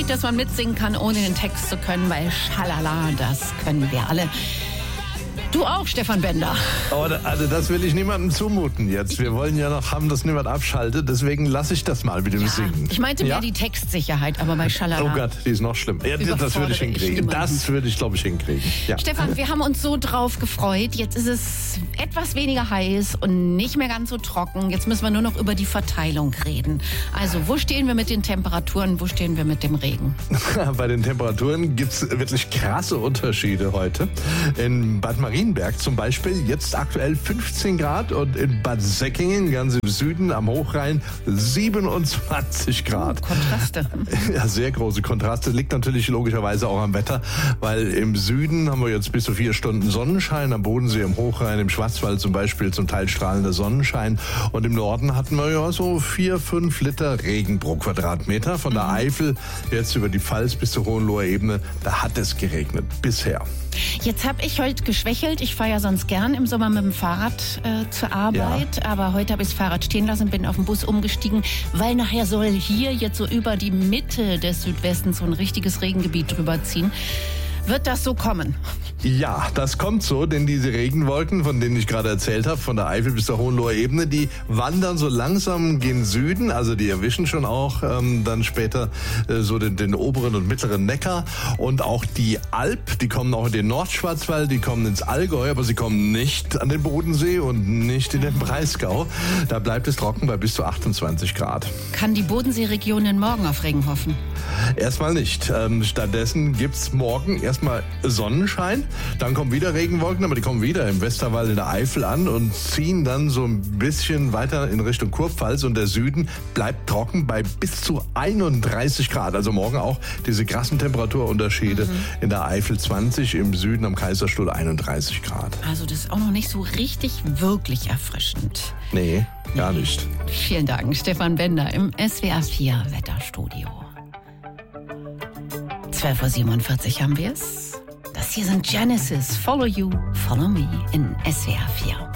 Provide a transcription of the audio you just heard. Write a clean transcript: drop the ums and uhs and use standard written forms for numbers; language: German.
Lied, das man mitsingen kann, ohne den Text zu können, weil Schalala, das können wir alle. Du auch, Stefan Bender. Also das will ich niemandem zumuten jetzt. Wir wollen ja noch haben, dass niemand abschaltet. Deswegen lasse ich das mal mit dem Singen. Ich meinte mehr die Textsicherheit, aber bei Schalala. Oh Gott, die ist noch schlimm. Ja, das würde ich hinkriegen. Das würde ich, glaube ich, hinkriegen. Ja. Stefan, wir haben uns so drauf gefreut. Jetzt ist es etwas weniger heiß und nicht mehr ganz so trocken. Jetzt müssen wir nur noch über die Verteilung reden. Also, wo stehen wir mit den Temperaturen? Wo stehen wir mit dem Regen? Bei den Temperaturen gibt es wirklich krasse Unterschiede heute. In Bad Marienberg zum Beispiel jetzt aktuell 15 Grad und in Bad Säckingen, ganz im Süden am Hochrhein, 27 Grad. Kontraste. Ja, sehr große Kontraste. Liegt natürlich logischerweise auch am Wetter, weil im Süden haben wir jetzt bis zu 4 Stunden Sonnenschein, am Bodensee, im Hochrhein, im Schwarzwald zum Beispiel zum Teil strahlender Sonnenschein. Und im Norden hatten wir ja so 4-5 Liter Regen pro Quadratmeter. Von der Eifel jetzt über die Pfalz bis zur Hohenloher Ebene, da hat es geregnet bisher. Jetzt habe ich heute geschwächelt. Ich fahre ja sonst gern im Sommer mit dem Fahrrad zur Arbeit. Ja. Aber heute habe ich das Fahrrad stehen lassen, bin auf den Bus umgestiegen, weil nachher soll hier jetzt so über die Mitte des Südwestens so ein richtiges Regengebiet drüber ziehen. Wird das so kommen? Ja, das kommt so, denn diese Regenwolken, von denen ich gerade erzählt habe, von der Eifel bis zur Hohenloher Ebene, die wandern so langsam gen Süden, also die erwischen schon auch dann später so den oberen und mittleren Neckar und auch die Alp, die kommen auch in den Nordschwarzwald, die kommen ins Allgäu, aber sie kommen nicht an den Bodensee und nicht in den Breisgau. Da bleibt es trocken bei bis zu 28 Grad. Kann die Bodenseeregion denn morgen auf Regen hoffen? Erstmal nicht. Stattdessen gibt's morgen erstmal Sonnenschein, dann kommen wieder Regenwolken, aber die kommen wieder im Westerwald in der Eifel an und ziehen dann so ein bisschen weiter in Richtung Kurpfalz und der Süden bleibt trocken bei bis zu 31 Grad. Also morgen auch diese krassen Temperaturunterschiede in der Eifel 20, im Süden am Kaiserstuhl 31 Grad. Also das ist auch noch nicht so richtig wirklich erfrischend. Nee, gar nicht. Vielen Dank, Stefan Bender im SWR 4 Wetterstudio. 12:47 Uhr haben wir es. Das hier sind Genesis, Follow You, Follow Me in SWR 4.